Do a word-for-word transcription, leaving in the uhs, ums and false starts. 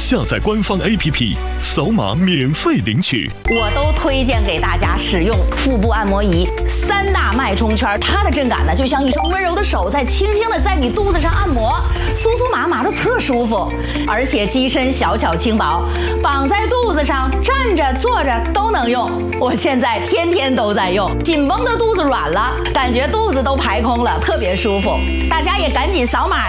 下载官方 A P P， 扫码免费领取。 我都推荐给大家使用腹部按摩仪，三大脉冲圈，它的震感呢，就像一双温柔的手在轻轻的在你肚子上按摩，酥酥麻麻的特舒服，而且机身小巧轻薄，绑在肚子上，站着坐着都能用。我现在天天都在用，紧绷的肚子软了，感觉肚子都排空了，特别舒服。大家也赶紧扫码